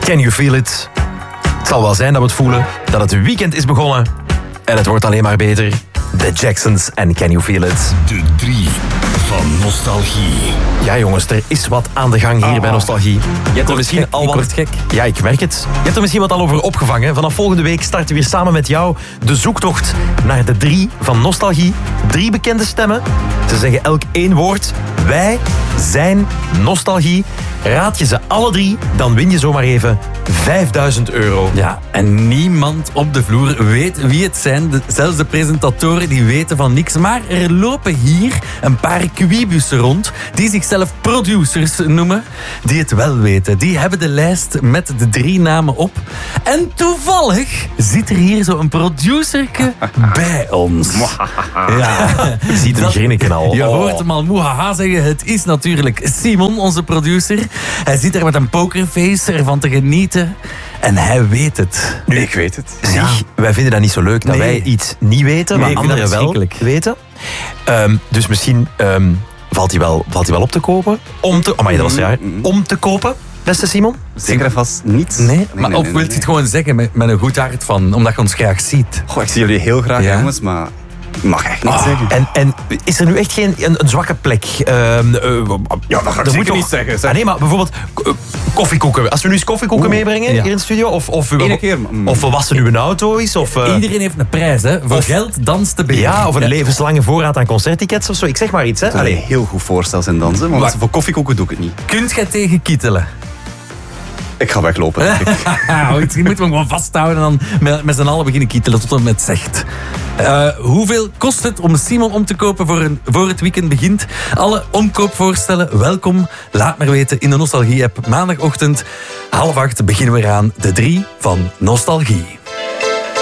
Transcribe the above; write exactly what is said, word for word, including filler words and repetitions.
Can you feel it? Het zal wel zijn dat we het voelen, dat het weekend is begonnen. En het wordt alleen maar beter. The Jacksons en Can You Feel It. De drie van Nostalgie. Ja jongens, er is wat aan de gang hier oh. bij Nostalgie. Je hebt er misschien gek, al ik wat... word gek. Ja, ik merk het. Je hebt er misschien wat al over opgevangen. Vanaf volgende week starten we weer samen met jou de zoektocht naar de drie van Nostalgie. Drie bekende stemmen. Ze zeggen elk één woord. Wij zijn Nostalgie. Raad je ze alle drie, dan win je zomaar even vijfduizend euro. Ja, en niemand op de vloer weet wie het zijn. De, zelfs de presentatoren die weten van niks. Maar er lopen hier een paar kwibussen rond die zichzelf producers noemen. Die het wel weten. Die hebben de lijst met de drie namen op. En toevallig zit er hier zo'n producerke bij ons. Ja, Je ziet hem grinniken al. je Oh. hoort hem al moehaha zeggen. Het is natuurlijk Simon, onze producer. Hij zit er met een pokerface ervan te genieten. En hij weet het. Nu, ik weet het. Zie, wij vinden dat niet zo leuk dat Nee. wij iets niet weten, Nee, maar ik vind anderen dat wel verschrikkelijk. weten. Um, dus misschien um, valt hij wel, valt hij wel op te kopen. Om te, oh, maar dat was raar. Om te kopen, beste Simon. Zeker en vast niet. Nee, maar nee, of nee, wilt je nee. het gewoon zeggen met, met een goed hart van, omdat je ons graag ziet? Goh, ik zie jullie heel graag, Ja? jongens, maar ik mag echt niet zeggen. En, en is er nu echt geen een, een zwakke plek? Um, uh, Ja, dat ga ik er zeker niet zeggen, zeg. Ah, nee, maar bijvoorbeeld uh, koffiekoeken. Als we nu eens koffiekoeken Oeh, meebrengen ja. hier in de studio, of, of, we, Ene keer, mm. of we wassen nu een auto eens, of, uh, Iedereen heeft een prijs, hè. Voor Of- geld danst de beer. ja, of een levenslange voorraad aan concerttickets of zo. Ik zeg maar iets, hè. Dat is een Allee. heel goed voorstel zijn dansen, want Wacht. voor koffiekoeken doe ik het niet. Kunt jij tegen kietelen? Ik ga weglopen. denk ik. Je moet hem gewoon vasthouden en dan met, met z'n allen beginnen kietelen tot het met zegt. Uh, hoeveel kost het om Simon om te kopen voor, een, voor het weekend begint? Alle omkoopvoorstellen, welkom. Laat maar weten in de Nostalgie-app. Maandagochtend, half acht, beginnen we aan de drie van Nostalgie.